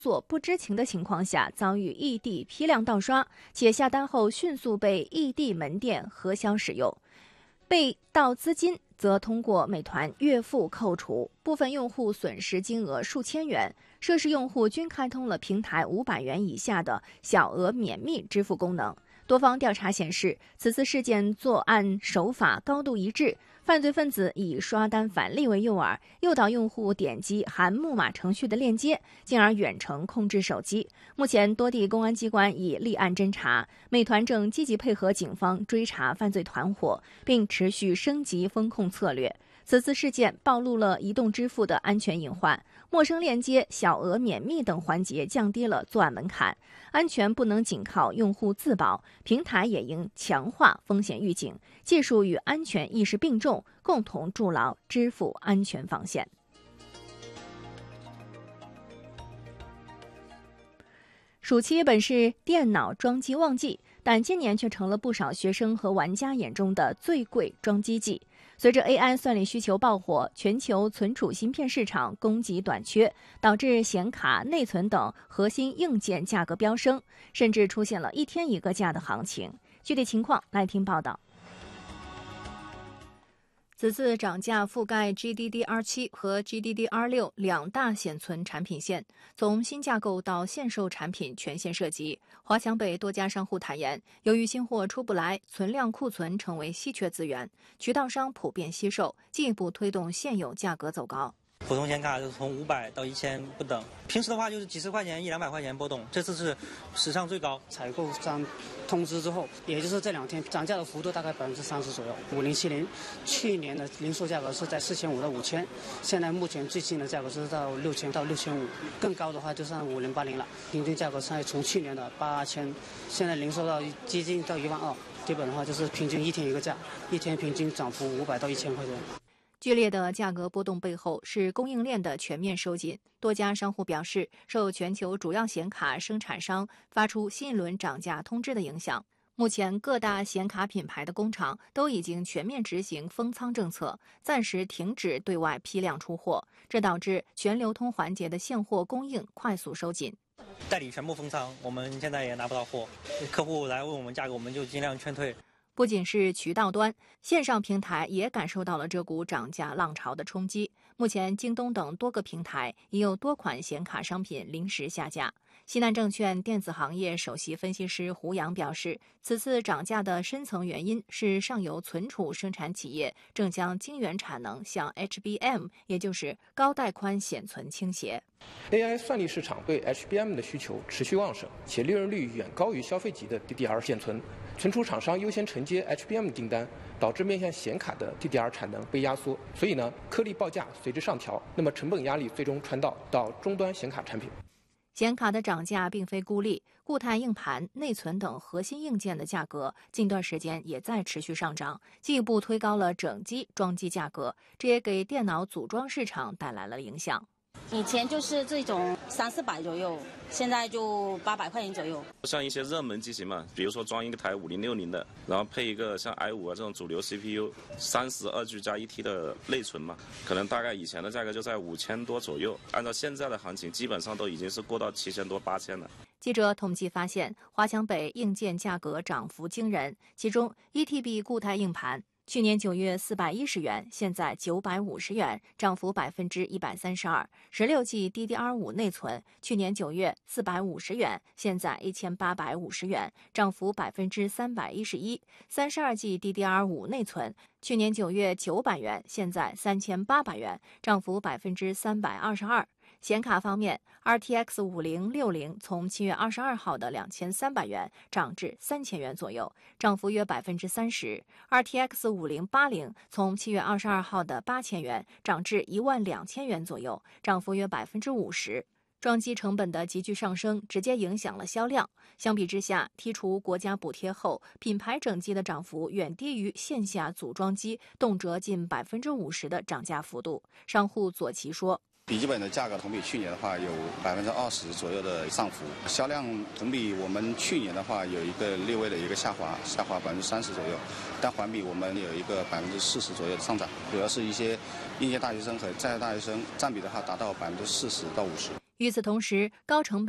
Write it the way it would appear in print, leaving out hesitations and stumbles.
作不知情的情况下遭遇异地批量盗刷，且下单后迅速被异地门店核销使用，被盗资金则通过美团月付扣除，部分用户损失金额数千元。涉事用户均开通了平台500元以下的小额免密支付功能。多方调查显示，此次事件作案手法高度一致，犯罪分子以刷单返利为诱饵，诱导用户点击含木马程序的链接，进而远程控制手机。目前，多地公安机关已立案侦查，美团正积极配合警方追查犯罪团伙，并持续升级风控策略。此次事件暴露了移动支付的安全隐患，陌生链接、小额免密等环节降低了作案门槛。安全不能仅靠用户自保，平台也应强化风险预警，技术与安全意识并重，共同筑牢支付安全防线。暑期本是电脑装机旺季，但今年却成了不少学生和玩家眼中的最贵装机季。随着 AI 算力需求爆火，全球存储芯片市场供给短缺，导致显卡、内存等核心硬件价格飙升，甚至出现了一天一个价的行情。具体情况来听报道。此次涨价覆盖 GDDR7 和 GDDR6 两大显存产品线，从新架构到现售产品全线涉及。华强北多家商户坦言，由于新货出不来，存量库存成为稀缺资源，渠道商普遍惜售，进一步推动现有价格走高。 普通显卡就是从500到1000不等，平时的话就是几十块钱、100-200块钱波动，这次是史上最高。 采购商通知之后，也就是这2天涨价的幅度大概30%左右。5070去年的零售价格是在4500到5000，现在目前最新的价格是到6000到6500，更高的话就上5080了。平均价格从去年的8000，现在零售到接近到12000，基本的话就是平均一天一个价，一天平均涨幅500到1000块钱。 剧烈的价格波动背后是供应链的全面收紧。多家商户表示，受全球主要显卡生产商发出新一轮涨价通知的影响，目前各大显卡品牌的工厂都已经全面执行封仓政策，暂时停止对外批量出货，这导致全流通环节的现货供应快速收紧。 代理全部封仓，我们现在也拿不到货，客户来问我们价格，我们就尽量劝退。 不仅是渠道端，线上平台也感受到了这股涨价浪潮的冲击。目前，京东等多个平台已有多款显卡商品临时下架。西南证券电子行业首席分析师胡杨表示，此次涨价的深层原因是上游存储生产企业正将晶圆产能向 HBM， 也就是高带宽显存倾斜。 AI 算力市场对 HBM 的需求持续旺盛，且利润率远高于消费级的 DDR 现存。存储厂商优先承接 HBM 订单，导致面向显卡的 DDR 产能被压缩，所以颗粒报价随之上调，那么成本压力最终传导到终端显卡产品。 显卡的涨价并非孤立，固态硬盘、内存等核心硬件的价格近段时间也在持续上涨，进一步推高了整机装机价格，这也给电脑组装市场带来了影响。 以前就是这种300-400左右，现在就800块钱左右。 像一些热门机型嘛，比如说装一台5060的，然后配一个像 i5这种主流 CPU，32G 加1T 的内存嘛，可能大概以前的价格就在5000多左右，按照现在的行情，基本上都已经是过到7000多、8000了。 记者统计发现，华强北硬件价格涨幅惊人，其中 1TB 固态硬盘去年9月410元，现在950元，涨幅132%。16G DDR5 内存去年9月450元，现在1850元，涨幅311%。32G DDR5 内存去年9月900元，现在3800元，涨幅322%。显卡方面 ，RTX 5060从7月22号的2300元涨至3000元左右，涨幅约30%；RTX 5080从7月22号的8000元涨至12000元左右，涨幅约50%。装机成本的急剧上升，直接影响了销量。相比之下，剔除国家补贴后，品牌整机的涨幅远低于线下组装机，动辄近50%的涨价幅度。商户左奇说。 笔记本的价格同比去年的话有20%左右的上浮，销量同比我们去年的话有一个略微的一个下滑30%左右，但环比我们有一个40%左右的上涨，主要是一些应届大学生和在校大学生占比的话达到40%到50%。 与此同时，高成本